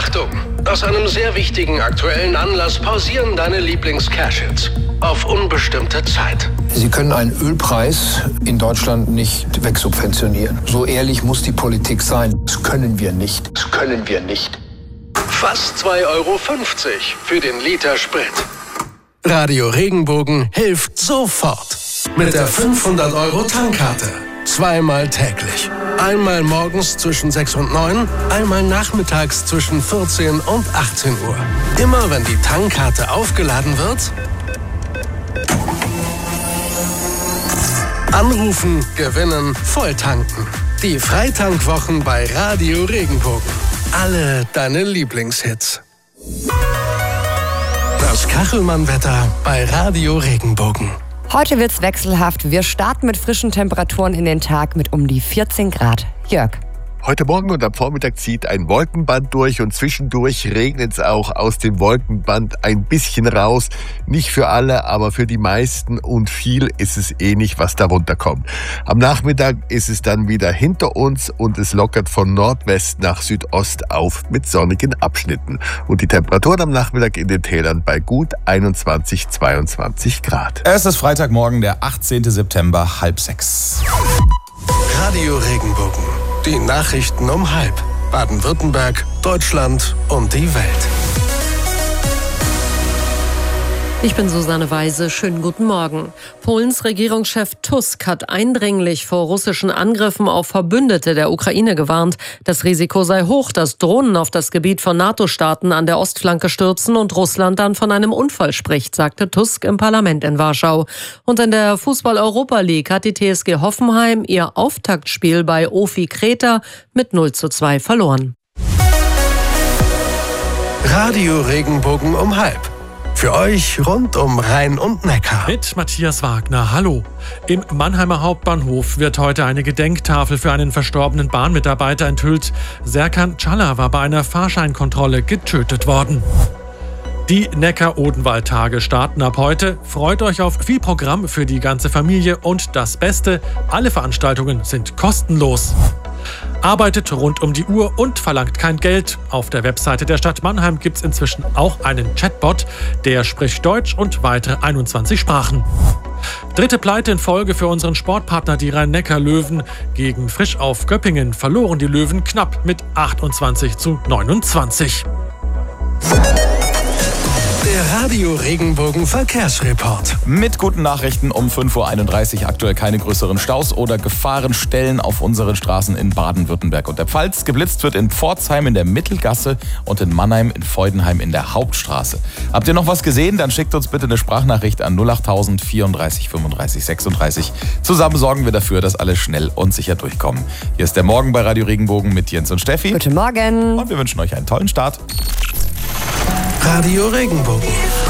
Achtung! Aus einem sehr wichtigen aktuellen Anlass pausieren deine Lieblings-Cash-Hits. Auf unbestimmte Zeit. Sie können einen Ölpreis in Deutschland nicht wegsubventionieren. So ehrlich muss die Politik sein. Das können wir nicht. Das können wir nicht. Fast 2,50 € für den Liter Sprit. Radio Regenbogen hilft sofort. Mit der 500 € Tankkarte. Zweimal täglich. Einmal morgens zwischen 6 und 9, einmal nachmittags zwischen 14 und 18 Uhr. Immer wenn die Tankkarte aufgeladen wird, anrufen, gewinnen, volltanken. Die Freitankwwochen bei Radio Regenbogen. Alle deine Lieblingshits. Das Kachelmann-Wetter bei Radio Regenbogen. Heute wird's wechselhaft. Wir starten mit frischen Temperaturen in den Tag mit um die 14 Grad. Jörg. Heute Morgen und am Vormittag zieht ein Wolkenband durch und zwischendurch regnet es auch aus dem Wolkenband ein bisschen raus. Nicht für alle, aber für die meisten, und viel ist es nicht, was darunter kommt. Am Nachmittag ist es dann wieder hinter uns und es lockert von Nordwest nach Südost auf mit sonnigen Abschnitten. Und die Temperaturen am Nachmittag in den Tälern bei gut 21, 22 Grad. Es ist Freitagmorgen, der 18. September, 5:30. Radio Regenbogen. Die Nachrichten um 5. Baden-Württemberg, Deutschland und die Welt. Ich bin Susanne Weise. Schönen guten Morgen. Polens Regierungschef Tusk hat eindringlich vor russischen Angriffen auf Verbündete der Ukraine gewarnt. Das Risiko sei hoch, dass Drohnen auf das Gebiet von NATO-Staaten an der Ostflanke stürzen und Russland dann von einem Unfall spricht, sagte Tusk im Parlament in Warschau. Und in der Fußball-Europa League hat die TSG Hoffenheim ihr Auftaktspiel bei OFI Kreta mit 0:2 verloren. Radio Regenbogen um 5. Für euch rund um Rhein und Neckar. Mit Matthias Wagner, hallo. Im Mannheimer Hauptbahnhof wird heute eine Gedenktafel für einen verstorbenen Bahnmitarbeiter enthüllt. Serkan Çala war bei einer Fahrscheinkontrolle getötet worden. Die Neckar-Odenwald-Tage starten ab heute. Freut euch auf viel Programm für die ganze Familie und das Beste: alle Veranstaltungen sind kostenlos. Arbeitet rund um die Uhr und verlangt kein Geld. Auf der Webseite der Stadt Mannheim gibt es inzwischen auch einen Chatbot, der spricht Deutsch und weitere 21 Sprachen. Dritte Pleite in Folge für unseren Sportpartner, die Rhein-Neckar-Löwen. Gegen Frischau Göppingen verloren die Löwen knapp mit 28:29. Der Radio Regenbogen Verkehrsreport. Mit guten Nachrichten um 5:31 Uhr. Aktuell keine größeren Staus oder Gefahrenstellen auf unseren Straßen in Baden-Württemberg und der Pfalz. Geblitzt wird in Pforzheim in der Mittelgasse und in Mannheim in Feudenheim in der Hauptstraße. Habt ihr noch was gesehen? Dann schickt uns bitte eine Sprachnachricht an 08000 34 35 36. Zusammen sorgen wir dafür, dass alle schnell und sicher durchkommen. Hier ist der Morgen bei Radio Regenbogen mit Jens und Steffi. Guten Morgen. Und wir wünschen euch einen tollen Start. Radio Regenbogen.